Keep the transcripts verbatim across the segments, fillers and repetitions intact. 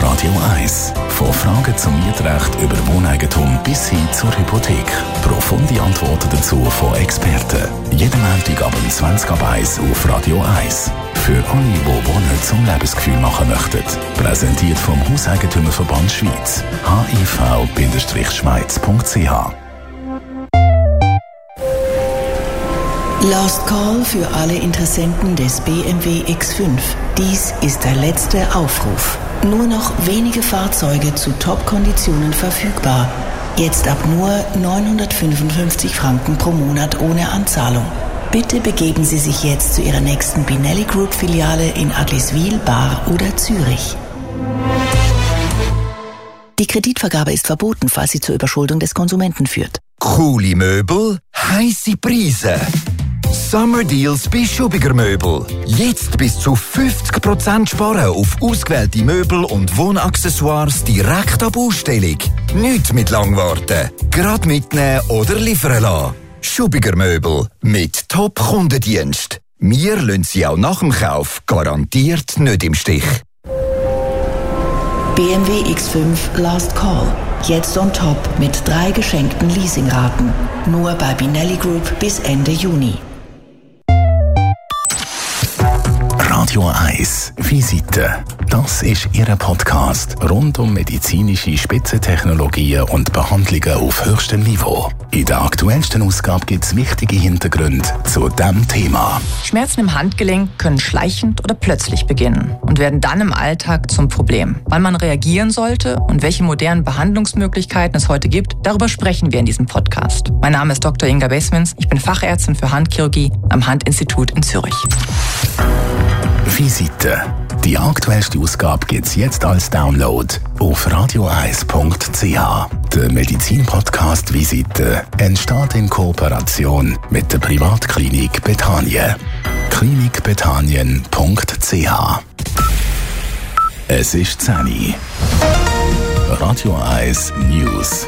Radio eins. Von Fragen zum Mietrecht über Wohneigentum bis hin zur Hypothek. Profunde Antworten dazu von Experten. Jeden Montag ab zwanzig ab eins auf Radio eins. Für alle, die Wohnen zum Lebensgefühl machen möchten. Präsentiert vom Hauseigentümerverband Schweiz. h i v Bindestrich schweiz punkt c h. Last Call für alle Interessenten des B M W X fünf. Dies ist der letzte Aufruf. Nur noch wenige Fahrzeuge zu Top-Konditionen verfügbar. Jetzt ab nur neunhundertfünfundfünfzig Franken pro Monat ohne Anzahlung. Bitte begeben Sie sich jetzt zu Ihrer nächsten Binelli Group Filiale in Adliswil, Bar oder Zürich. Die Kreditvergabe ist verboten, falls sie zur Überschuldung des Konsumenten führt. Coole Möbel, heisse Preise. Summer Deals bei Schubiger Möbel. Jetzt bis zu fünfzig Prozent sparen auf ausgewählte Möbel und Wohnaccessoires direkt ab Ausstellung. Nicht mit lang warten. Gerade mitnehmen oder liefern lassen. Schubiger Möbel mit Top-Kundendienst. Wir lassen Sie auch nach dem Kauf garantiert nicht im Stich. B M W X fünf Last Call. Jetzt on top mit drei geschenkten Leasingraten. Nur bei Binelli Group bis Ende Juni. Radio eins Visite. Das ist Ihr Podcast rund um medizinische Spitzentechnologien und Behandlungen auf höchstem Niveau. In der aktuellsten Ausgabe gibt es wichtige Hintergründe zu diesem Thema. Schmerzen im Handgelenk können schleichend oder plötzlich beginnen und werden dann im Alltag zum Problem. Wann man reagieren sollte und welche modernen Behandlungsmöglichkeiten es heute gibt, darüber sprechen wir in diesem Podcast. Mein Name ist Doktor Inga Besmens, ich bin Fachärztin für Handchirurgie am Handinstitut in Zürich. Visite. Die aktuellste Ausgabe gibt es jetzt als Download auf radio eins punkt c h. Der Medizin-Podcast Visite entsteht in Kooperation mit der Privatklinik Bethanien. klinik bethanien punkt c h. Es ist zehn Uhr. Radio eins News.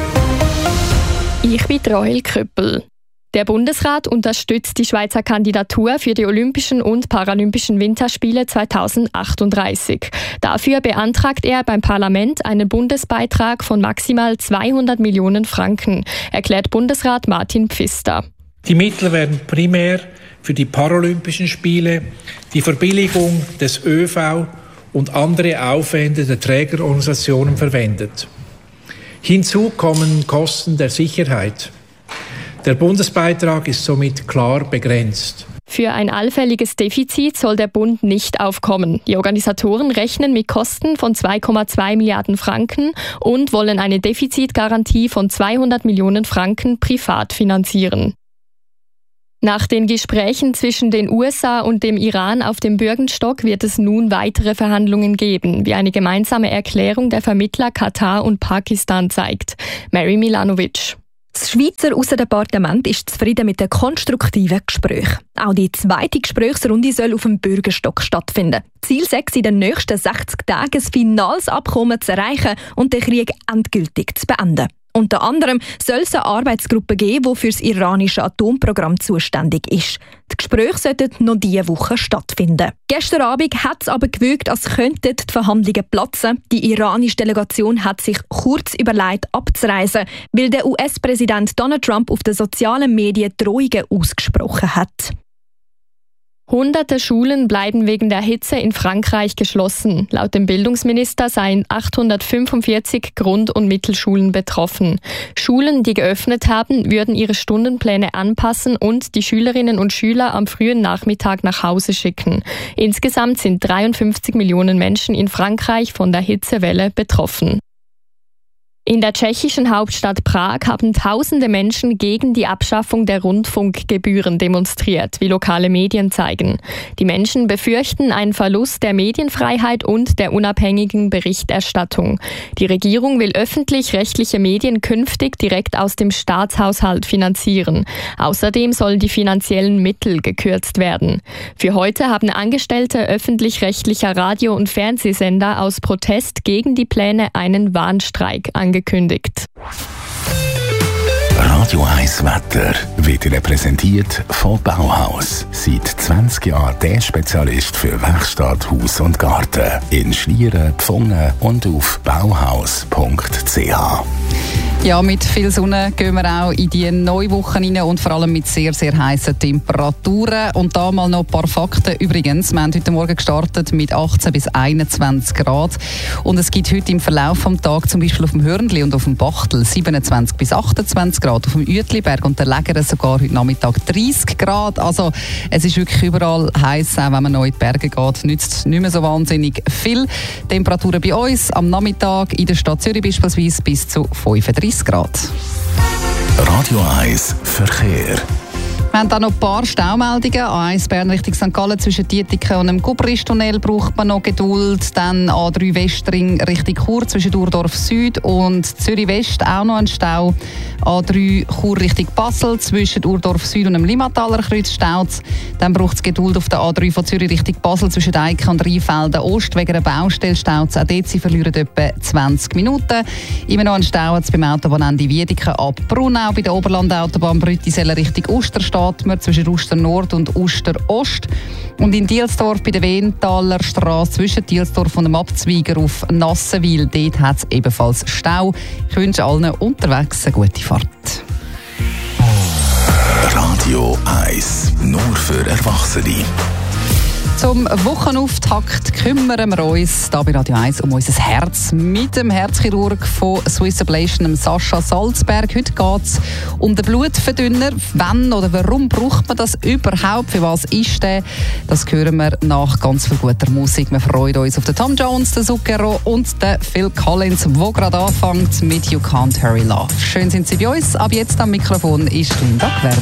Ich bin Rahel Köppel. Der Bundesrat unterstützt die Schweizer Kandidatur für die Olympischen und Paralympischen Winterspiele zweitausendachtunddreißig. Dafür beantragt er beim Parlament einen Bundesbeitrag von maximal zweihundert Millionen Franken, erklärt Bundesrat Martin Pfister. Die Mittel werden primär für die Paralympischen Spiele, die Verbilligung des ÖV und andere Aufwände der Trägerorganisationen verwendet. Hinzu kommen Kosten der Sicherheit. Der Bundesbeitrag ist somit klar begrenzt. Für ein allfälliges Defizit soll der Bund nicht aufkommen. Die Organisatoren rechnen mit Kosten von zwei Komma zwei Milliarden Franken und wollen eine Defizitgarantie von zweihundert Millionen Franken privat finanzieren. Nach den Gesprächen zwischen den U S A und dem Iran auf dem Bürgenstock wird es nun weitere Verhandlungen geben, wie eine gemeinsame Erklärung der Vermittler Katar und Pakistan zeigt. Mary Milanovic. Das Schweizer Aussendepartement ist zufrieden mit den konstruktiven Gesprächen. Auch die zweite Gesprächsrunde soll auf dem Bürgerstock stattfinden. Ziel ist, in den nächsten sechzig Tagen ein finales Abkommen zu erreichen und den Krieg endgültig zu beenden. Unter anderem soll es eine Arbeitsgruppe geben, die für das iranische Atomprogramm zuständig ist. Die Gespräche sollten noch diese Woche stattfinden. Gestern Abend hat es aber gewirkt, als könnten die Verhandlungen platzen. Die iranische Delegation hat sich kurz überlegt, abzureisen, weil der U S-Präsident Donald Trump auf den sozialen Medien Drohungen ausgesprochen hat. Hunderte Schulen bleiben wegen der Hitze in Frankreich geschlossen. Laut dem Bildungsminister seien achthundertfünfundvierzig Grund- und Mittelschulen betroffen. Schulen, die geöffnet haben, würden ihre Stundenpläne anpassen und die Schülerinnen und Schüler am frühen Nachmittag nach Hause schicken. Insgesamt sind dreiundfünfzig Millionen Menschen in Frankreich von der Hitzewelle betroffen. In der tschechischen Hauptstadt Prag haben tausende Menschen gegen die Abschaffung der Rundfunkgebühren demonstriert, wie lokale Medien zeigen. Die Menschen befürchten einen Verlust der Medienfreiheit und der unabhängigen Berichterstattung. Die Regierung will öffentlich-rechtliche Medien künftig direkt aus dem Staatshaushalt finanzieren. Außerdem sollen die finanziellen Mittel gekürzt werden. Für heute haben Angestellte öffentlich-rechtlicher Radio- und Fernsehsender aus Protest gegen die Pläne einen Warnstreik angekündigt. Radio Radio eins Wetter wird Ihnen präsentiert von Bauhaus. Seit zwanzig Jahren der Spezialist für Werkstatt, Haus und Garten. In Schlieren, Pfungen und auf bauhaus punkt c h. Ja, mit viel Sonne gehen wir auch in die neue Woche rein und vor allem mit sehr, sehr heißen Temperaturen. Und da mal noch ein paar Fakten übrigens. Wir haben heute Morgen gestartet mit achtzehn bis einundzwanzig Grad. Und es gibt heute im Verlauf des Tages zum Beispiel auf dem Hörnli und auf dem Bachtel siebenundzwanzig bis achtundzwanzig Grad. Auf dem Uetliberg und der Lägere sogar heute Nachmittag dreißig Grad. Also es ist wirklich überall heiß, auch wenn man noch in die Berge geht. Nützt nicht mehr so wahnsinnig viel. Temperaturen bei uns am Nachmittag in der Stadt Zürich beispielsweise bis zu fünfunddreißig Grad. Radio eins Verkehr. Wir haben auch noch ein paar Staumeldungen. A eins Bern Richtung Sankt Gallen zwischen Dietiken und dem Gubristunnel braucht man noch Geduld. Dann A drei Westring Richtung Chur zwischen Urdorf Süd und Zürich West auch noch ein Stau. A drei Chur Richtung Basel zwischen Urdorf Süd und dem Limmataler Kreuz staut. Dann braucht es Geduld auf der A drei von Zürich Richtung Basel zwischen Eiken und Rheinfelden Ost. Wegen einer Baustelle staut es. Auch dort sie verlieren etwa zwanzig Minuten. Immer noch ein Stau beim Autobahnende Wiedeken ab Brunau. Bei der Oberlandautobahn Brüttisellen Richtung Uster steht man zwischen Uster Nord und Uster Ost. Und in Dielsdorf bei der Wehentaler Straße zwischen Dielsdorf und dem Abzweiger auf Nassenwil. Dort hat es ebenfalls Stau. Ich wünsche allen unterwegs eine gute Fahrt. Radio eins, nur für Erwachsene. Zum Wochenauftakt kümmern wir uns hier bei Radio eins um unser Herz mit dem Herzchirurg von Swiss Ablation, Sascha Salzberg. Heute geht es um den Blutverdünner. Wann oder warum braucht man das überhaupt? Für was ist der? Das hören wir nach ganz viel guter Musik. Wir freuen uns auf den Tom Jones, den Zucchero und den Phil Collins, der gerade anfängt mit You Can't Hurry Love. Schön sind Sie bei uns. Ab jetzt am Mikrofon ist Linda Gwerder.